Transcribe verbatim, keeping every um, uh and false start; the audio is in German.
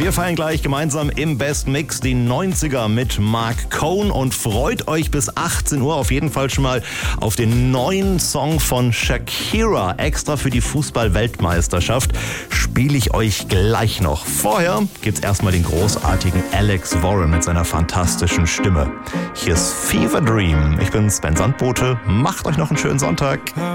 Wir feiern gleich gemeinsam im Best Mix die neunziger mit Mark Cohn und freut euch bis achtzehn Uhr auf jeden Fall schon mal auf den neuen Song von Shakira. Extra für die Fußball-Weltmeisterschaft spiele ich euch gleich noch. Vorher gibt's erstmal den großartigen Alex Warren mit seiner fantastischen Stimme. Hier ist Fever Dream. Ich bin Sven Sandbote. Macht euch noch einen schönen Sonntag.